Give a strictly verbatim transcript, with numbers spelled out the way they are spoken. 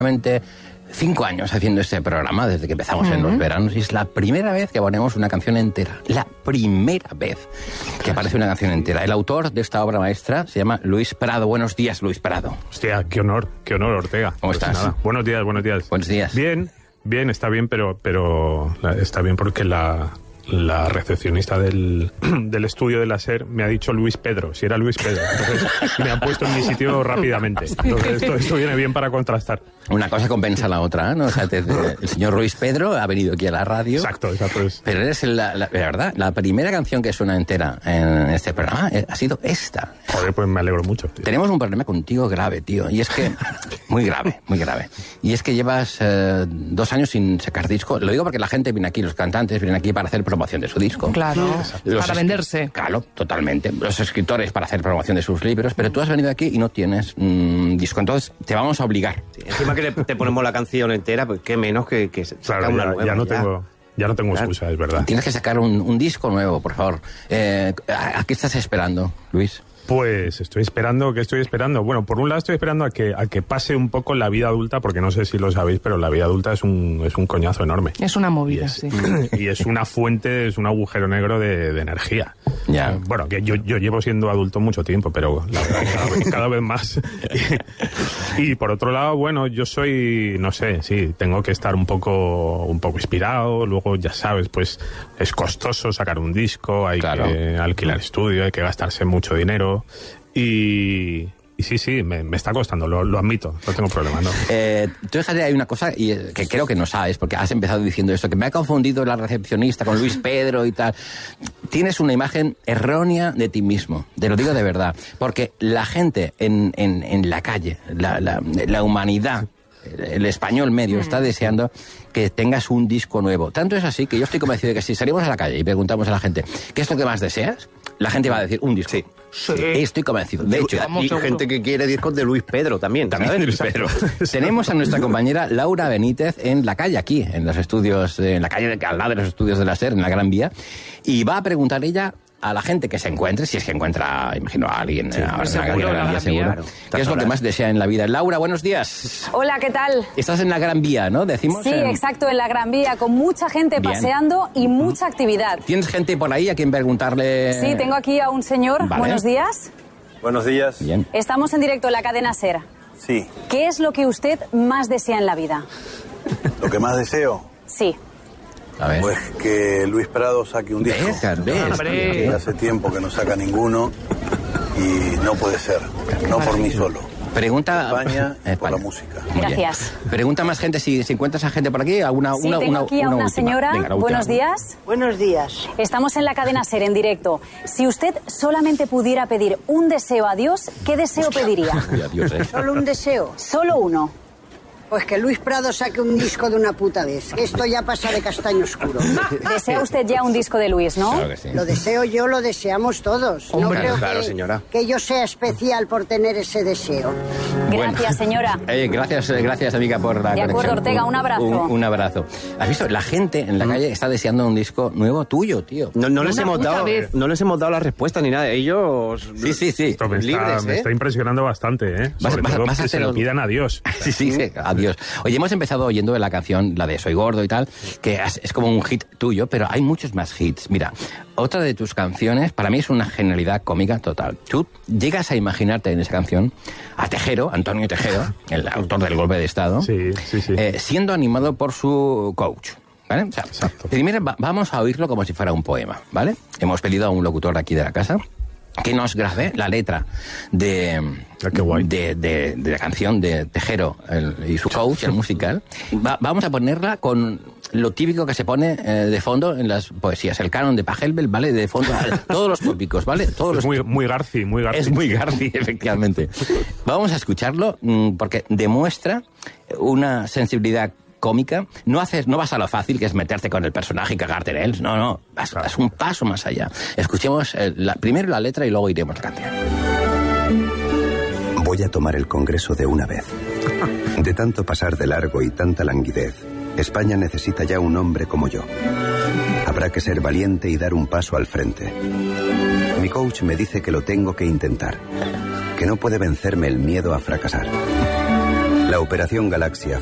cinco años haciendo este programa, desde que empezamos uh-huh. en los veranos, y es la primera vez que ponemos una canción entera. La primera vez que aparece una canción entera. El autor de esta obra maestra se llama Luis Prado. Buenos días, Luis Prado. Hostia, qué honor, qué honor, Ortega. ¿Cómo pues estás? Nada. Buenos días, buenos días. Buenos días. Bien, bien, está bien, pero, pero está bien porque la... la recepcionista del, del estudio de la SER me ha dicho Luis Pedro, si era Luis Pedro. Entonces me ha puesto en mi sitio rápidamente. Entonces esto, esto viene bien para contrastar. Una cosa compensa la otra, ¿no? O sea, te, el señor Luis Pedro ha venido aquí a la radio. Exacto, exacto. Es. Pero eres la, la, la verdad, la primera canción que suena entera en este programa ha sido esta. Joder, pues me alegro mucho, tío. Tenemos un problema contigo grave, tío. Y es que... Muy grave, muy grave. Y es que llevas eh, dos años sin sacar disco. Lo digo porque la gente viene aquí, los cantantes vienen aquí para hacer promoción de su disco. Claro, los para venderse. Claro, totalmente. Los escritores para hacer promoción de sus libros. Pero tú has venido aquí y no tienes mmm, disco. Entonces te vamos a obligar. Sí, encima que le, te ponemos la canción entera, pues qué menos que, que sacar claro, una ya, nueva. Ya no ya. tengo... Ya no tengo excusa, es verdad. Tienes que sacar un, un disco nuevo, por favor. Eh, ¿A qué estás esperando, Luis? Pues estoy esperando, ¿qué estoy esperando? Bueno, por un lado estoy esperando a que, a que pase un poco la vida adulta, porque no sé si lo sabéis, pero la vida adulta es un, es un coñazo enorme. Es una movida, y es, sí. Y es una fuente, es un agujero negro de, de energía. Ya. Bueno, que yo, yo llevo siendo adulto mucho tiempo, pero la verdad, cada, vez, cada vez más. Y, y por otro lado, bueno, yo soy, no sé, sí, tengo que estar un poco, un poco inspirado. Luego, ya sabes, pues es costoso sacar un disco, hay claro. que alquilar estudio, hay que gastarse mucho dinero. Y, y sí, sí, me, me está costando, lo, lo admito, no tengo problema, ¿no? Eh, tú fíjate, hay una cosa y, que creo que no sabes, porque has empezado diciendo esto, que me ha confundido la recepcionista con Luis Pedro y tal. Tienes una imagen errónea de ti mismo, te lo digo de verdad, porque la gente en, en, en la calle, la, la, la humanidad, el español medio está deseando que tengas un disco nuevo. Tanto es así que yo estoy convencido de que si salimos a la calle y preguntamos a la gente ¿qué es lo que más deseas? La gente va a decir un disco. Sí. Sí. Estoy convencido. De hecho, y gente que quiere discos de Luis Pedro también. También de Luis Pedro. Tenemos a nuestra compañera Laura Benítez en la calle, aquí, en los estudios, en la calle al lado de los estudios de la SER, en la Gran Vía, y va a preguntar ella a la gente que se encuentre, si es que encuentra, imagino, a alguien sí, ahora en la Gran Vía, seguro, claro. ¿Qué es lo que más desea en la vida? Laura, buenos días. Hola, ¿qué tal? Estás en la Gran Vía, ¿no? Decimos. Sí, en... exacto, en la Gran Vía, con mucha gente Bien. paseando y mucha actividad. ¿Tienes gente por ahí a quien preguntarle? Sí, tengo aquí a un señor. Vale. Buenos días. Buenos días. Bien. Estamos en directo en la cadena SER. Sí. ¿Qué es lo que usted más desea en la vida? ¿Lo que más deseo? Sí. A ver. Pues que Luis Prado saque un disco. ¿Ves? ¿Ves? Que hace tiempo que no saca ninguno y no puede ser. No por mí solo. Pregunta España, España. Por la música. Gracias. Pregunta más gente, si, si encuentras a gente por aquí, alguna sí, una, tengo una, aquí a una, una última. señora. Venga, Buenos días. Buenos días. Estamos en la cadena SER en directo. Si usted solamente pudiera pedir un deseo a Dios, ¿qué deseo Hostia. pediría? Dios, eh. Solo un deseo. Solo uno. Pues que Luis Prado saque un disco de una puta vez. Esto ya pasa de castaño oscuro. Desea usted ya un disco de Luis, ¿no? Claro que sí. Lo deseo yo, lo deseamos todos. Hombre, no creo claro, que, señora. que yo sea especial por tener ese deseo. Gracias, bueno. señora. Eh, gracias, gracias, amiga, por la De conexión. acuerdo, Ortega, un abrazo. Un, un abrazo. ¿Has visto? La gente en la calle está deseando un disco nuevo tuyo, tío. No, no, les, hemos dado, vez. no les hemos dado la respuesta ni nada. Ellos... Sí, sí, sí. Esto me, libres, está, me ¿eh? está impresionando bastante, ¿eh? Vas, Sobre vas, todo vas a que se hacer lo un... pidan a Dios. Sí, sí, sí, adiós. Oye, hemos empezado oyendo la canción, la de Soy Gordo y tal, que es como un hit tuyo, pero hay muchos más hits. Mira, otra de tus canciones, para mí es una genialidad cómica total. Tú llegas a imaginarte en esa canción a Tejero, Antonio Tejero, el autor del golpe de Estado, sí, sí, sí. Eh, siendo animado por su coach. ¿Vale? O sea, Exacto. Primero va, vamos a oírlo como si fuera un poema, ¿vale? Hemos pedido a un locutor aquí de la casa que nos grabe la letra de, ah, qué guay. de, de, de la canción de Tejero el, y su coach, el musical. Va, vamos a ponerla con lo típico que se pone eh, de fondo en las poesías, el canon de Pachelbel, ¿vale? De fondo, todos los tópicos, ¿vale? Todos es los... muy, muy Garci, muy Garci. Es muy Garci, efectivamente. Vamos a escucharlo mmm, porque demuestra una sensibilidad cómica. No haces, no vas a lo fácil, que es meterte con el personaje y cagarte en él. No, no, vas, vas un paso más allá. Escuchemos eh, la, primero la letra y luego iremos a la canción. Voy a tomar el Congreso de una vez. De tanto pasar de largo y tanta languidez, España necesita ya un hombre como yo. Habrá que ser valiente y dar un paso al frente. Mi coach me dice que lo tengo que intentar, que no puede vencerme el miedo a fracasar. La Operación Galaxia